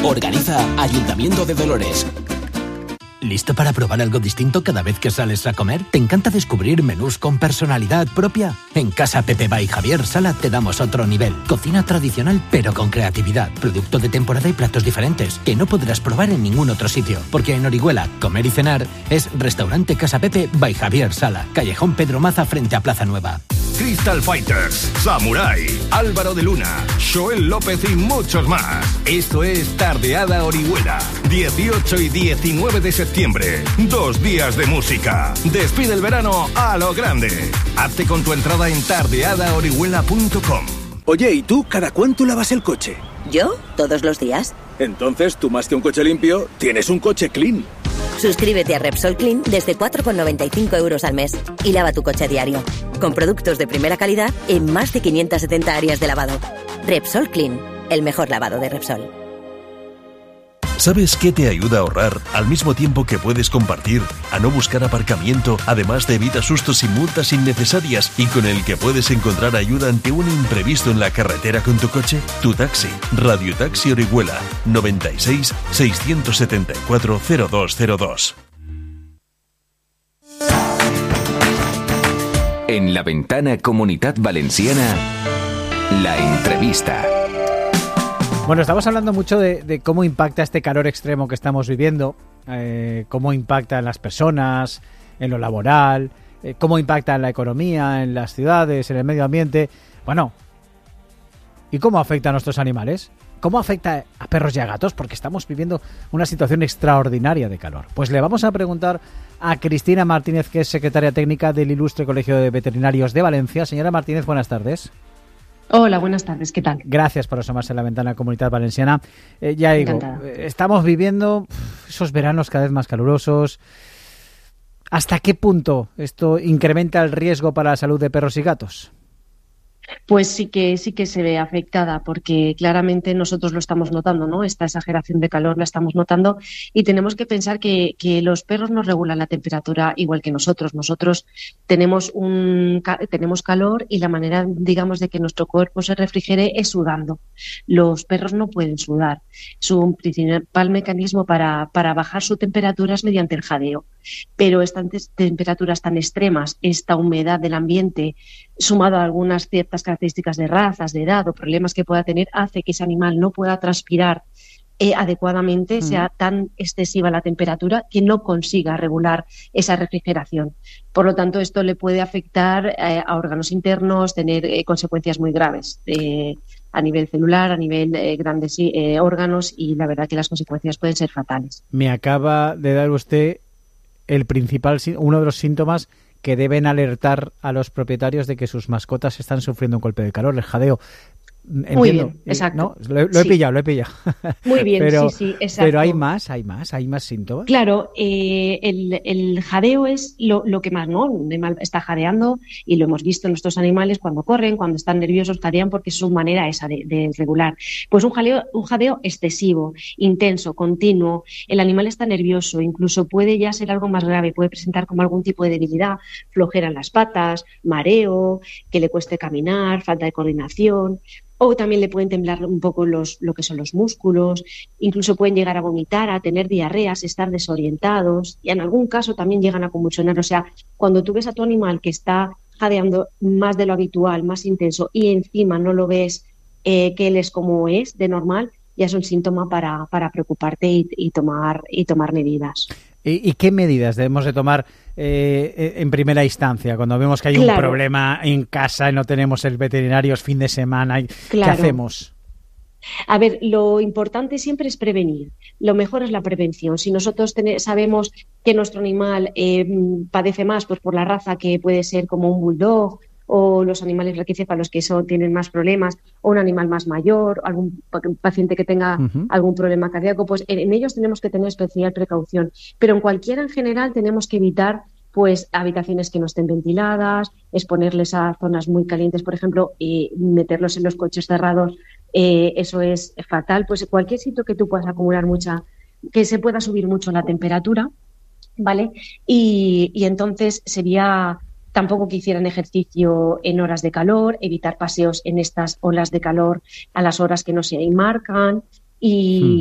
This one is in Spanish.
Organiza Ayuntamiento de Dolores. ¿Listo para probar algo distinto cada vez que sales a comer? ¿Te encanta descubrir menús con personalidad propia? En Casa Pepe by Javier Sala te damos otro nivel. Cocina tradicional pero con creatividad. Producto de temporada y platos diferentes que no podrás probar en ningún otro sitio. Porque en Orihuela, comer y cenar es Restaurante Casa Pepe by Javier Sala. Callejón Pedro Maza frente a Plaza Nueva. Crystal Fighters, Samurai, Álvaro de Luna, Joel López y muchos más. Esto es Tardeada Orihuela, 18 y 19 de septiembre. 2 días de música. Despide el verano a lo grande. Hazte con tu entrada en tardeadaorihuela.com. Oye, ¿y tú cada cuánto lavas el coche? ¿Yo? Todos los días. Entonces, tú más que un coche limpio, tienes un coche clean. Suscríbete a Repsol Clean desde 4,95 € al mes y lava tu coche a diario. Con productos de primera calidad en más de 570 áreas de lavado. Repsol Clean, el mejor lavado de Repsol. ¿Sabes qué te ayuda a ahorrar al mismo tiempo que puedes compartir, a no buscar aparcamiento, además de evita sustos y multas innecesarias y con el que puedes encontrar ayuda ante un imprevisto en la carretera con tu coche? Tu taxi. Radio Taxi Orihuela 96 674 0202. En La Ventana Comunitat Valenciana, la entrevista. Bueno, estamos hablando mucho de cómo impacta este calor extremo que estamos viviendo, cómo impacta en las personas, en lo laboral, cómo impacta en la economía, en las ciudades, en el medio ambiente. Bueno, ¿y cómo afecta a nuestros animales? ¿Cómo afecta a perros y a gatos? Porque estamos viviendo una situación extraordinaria de calor. Pues le vamos a preguntar a Cristina Martínez, que es secretaria técnica del Ilustre Colegio de Veterinarios de Valencia. Señora Martínez, buenas tardes. Hola, buenas tardes, ¿qué tal? Gracias por asomarse a la ventana Comunitat Valenciana. Ya digo, estamos viviendo esos veranos cada vez más calurosos. ¿Hasta qué punto esto incrementa el riesgo para la salud de perros y gatos? Pues sí que se ve afectada, porque claramente nosotros lo estamos notando, ¿no? Esta exageración de calor la estamos notando y tenemos que pensar que los perros no regulan la temperatura igual que nosotros. Nosotros tenemos calor y la manera, digamos, de que nuestro cuerpo se refrigere es sudando. Los perros no pueden sudar. Su principal mecanismo para bajar su temperatura es mediante el jadeo. Pero estas temperaturas tan extremas, esta humedad del ambiente, sumado a algunas ciertas características de razas, de edad o problemas que pueda tener, hace que ese animal no pueda transpirar adecuadamente, sea tan excesiva la temperatura que no consiga regular esa refrigeración. Por lo tanto, esto le puede afectar a órganos internos, tener consecuencias muy graves a nivel celular, a nivel grandes órganos, y la verdad que las consecuencias pueden ser fatales. Me acaba de dar usted uno de los síntomas que deben alertar a los propietarios de que sus mascotas están sufriendo un golpe de calor, el jadeo. Entiendo. Muy bien, exacto. ¿No? Lo he pillado. Muy bien, sí, exacto. Pero hay más síntomas. Claro, el jadeo es lo que más, ¿no? Un animal está jadeando y lo hemos visto en nuestros animales cuando corren, cuando están nerviosos, jadean porque es su manera esa de regular. Pues un jadeo excesivo, intenso, continuo. El animal está nervioso, incluso puede ya ser algo más grave, puede presentar como algún tipo de debilidad, flojera en las patas, mareo, que le cueste caminar, falta de coordinación. O también le pueden temblar un poco lo que son los músculos, incluso pueden llegar a vomitar, a tener diarreas, estar desorientados, y en algún caso también llegan a convulsionar. O sea, cuando tú ves a tu animal que está jadeando más de lo habitual, más intenso, y encima no lo ves que él es como es, de normal, ya es un síntoma para preocuparte y tomar medidas. ¿Y qué medidas debemos de tomar en primera instancia cuando vemos que hay un problema en casa y no tenemos el veterinario, es fin de semana? ¿Qué hacemos? A ver, lo importante siempre es prevenir. Lo mejor es la prevención. Si nosotros sabemos que nuestro animal padece más, pues por la raza, que puede ser como un bulldog, o los animales braquicéfalos que tienen más problemas, o un animal más mayor, algún paciente que tenga algún problema cardíaco, pues en ellos tenemos que tener especial precaución. Pero en cualquiera en general tenemos que evitar pues habitaciones que no estén ventiladas, exponerles a zonas muy calientes, por ejemplo, y meterlos en los coches cerrados, eso es fatal. Pues cualquier sitio que tú puedas acumular que se pueda subir mucho la temperatura, ¿vale? Y entonces sería tampoco que hicieran ejercicio en horas de calor, evitar paseos en estas olas de calor a las horas que no se marcan, y